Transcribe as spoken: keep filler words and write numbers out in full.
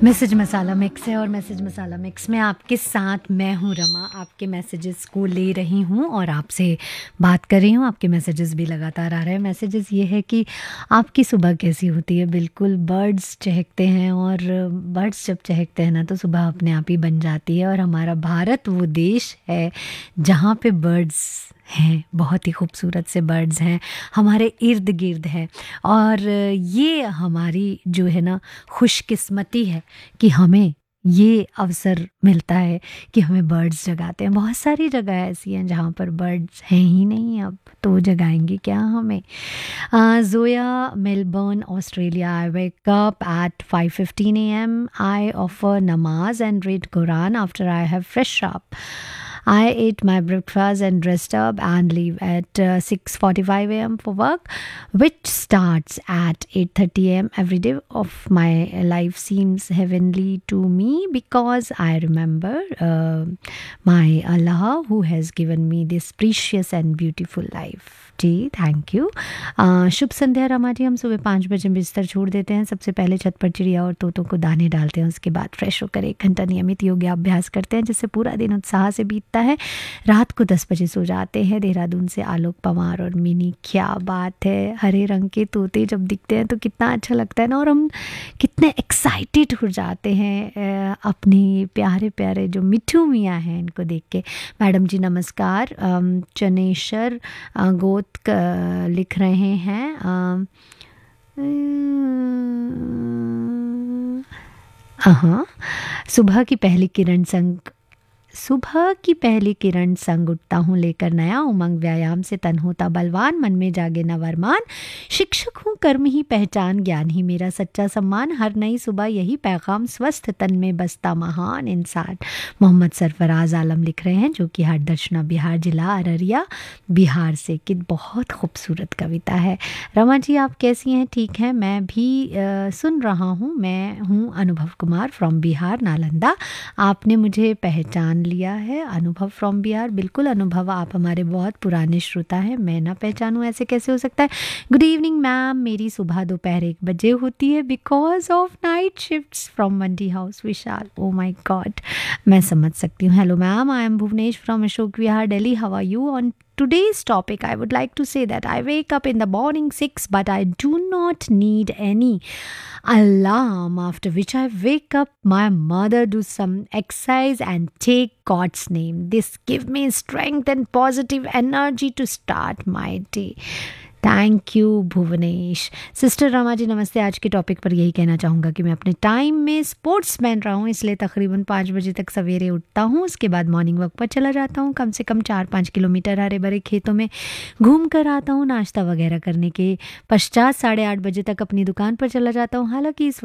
Message मसाला mix है और message मसाला mix में आपके साथ मैं हूँ रमा। आपके मैसेजेस को ले रही हूँ और आपसे बात कर रही हूँ। आपके मैसेजेस भी लगातार आ रहे हैं। मैसेजेस ये है कि आपकी सुबह कैसी होती है। बिल्कुल बर्ड्स चहकते हैं और बर्ड्स जब चहकते हैं ना तो सुबह अपने आप ही बन जाती है। और हमारा भारत वो देश है जहाँ पे बर्ड्स हैं, बहुत ही खूबसूरत से बर्ड्स हैं हमारे इर्द गिर्द हैं। और ये हमारी जो है ना खुशकिस्मती है कि हमें ये अवसर मिलता है कि हमें बर्ड्स जगाते हैं। बहुत सारी जगह ऐसी हैं जहाँ पर बर्ड्स हैं ही नहीं, अब तो जगाएंगे क्या हमें। Zoya Melbourne Australia. I wake up at five fifteen A M I offer नमाज and read Quran after I have fresh up. I ate my breakfast and dressed up and leave at uh, six forty-five a m for work, which starts at eight thirty a m every day of my life seems heavenly to me because I remember uh, my Allah who has given me this precious and beautiful life. Ji thank you. शुभ संध्या रमा जी। हम सुबह पाँच बजे बिस्तर छोड़ देते हैं। सबसे पहले छत पर चिड़िया और तोतों को दाने डालते हैं। उसके बाद फ्रेश होकर एक घंटा नियमित योगाभ्यास करते हैं जिससे पूरा दिन उत्साह से बीतता है। रात को दस बजे सो जाते हैं। देहरादून से आलोक पवार और मिनी। क्या बात है, हरे रंग के तोते जब दिखते हैं तो कितना अच्छा लगता है ना। और हम कितने एक्साइटेड हो जाते हैं अपने प्यारे प्यारे जो मिठू मियाँ हैं इनको देख के। मैडम जी नमस्कार। चनेश्वर गोत लिख रहे हैं हाँ सुबह की पहली किरण संग सुबह की पहली किरण संग उठता हूँ लेकर नया उमंग। व्यायाम से तन होता बलवान, मन में जागे नवरमान। शिक्षक हूँ कर्म ही पहचान, ज्ञान ही मेरा सच्चा सम्मान। हर नई सुबह यही पैगाम, स्वस्थ तन में बसता महान इंसान। मोहम्मद सरफराज आलम लिख रहे हैं जो कि हाट दर्शना बिहार जिला अररिया बिहार से। कि बहुत खूबसूरत कविता है। रमा जी आप कैसी हैं? ठीक है, मैं भी आ, सुन रहा हूँ। मैं हूँ अनुभव कुमार फ्रॉम बिहार नालंदा। आपने मुझे पहचान लिया है। अनुभव फ्रॉम बिहार। बिल्कुल अनुभव, आप हमारे बहुत पुराने श्रोता हैं। मैं ना पहचानूं ऐसे कैसे हो सकता है। Good evening ma'am. मेरी सुबह दोपहर एक बजे होती है because of night shifts from Mandi house Vishal. Oh my God, मैं समझ सकती हूँ। Hello ma'am, I am Bhuvnesh from Ashok Vihar Delhi. How are you? On today's topic I would like to say that I wake up in the morning six but I do not need any alarm, after which I wake up, my mother do some exercise and take God's name. This give me strength and positive energy to start my day. Thank you Bhuvnesh. Sister Rama ji नमस्ते। आज के topic पर यही कहना चाहूँगा कि मैं अपने टाइम में स्पोर्ट्समैन रहा हूँ, इसलिए तकरीबन पाँच बजे तक सवेरे उठता हूँ। उसके बाद मॉर्निंग वॉक पर चला जाता हूँ। कम से कम चार पाँच किलोमीटर हरे भरे खेतों में घूम कर आता हूँ। नाश्ता वगैरह करने के पश्चात साढ़े आठ बजे तक अपनी दुकान पर चला जाता हूँ। हालांकि इस